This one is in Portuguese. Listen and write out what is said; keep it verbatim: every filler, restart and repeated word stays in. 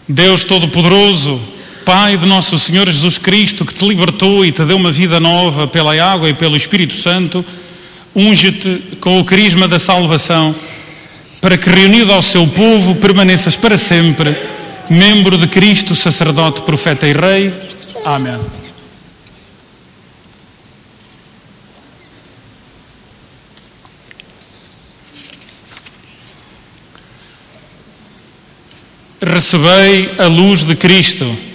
Deus Todo-Poderoso, Pai de nosso Senhor Jesus Cristo, que te libertou e te deu uma vida nova pela água e pelo Espírito Santo, unge-te com o carisma da salvação, para que, reunido ao seu povo, permaneças para sempre membro de Cristo, sacerdote, profeta e rei. Amém. Recebei a luz de Cristo.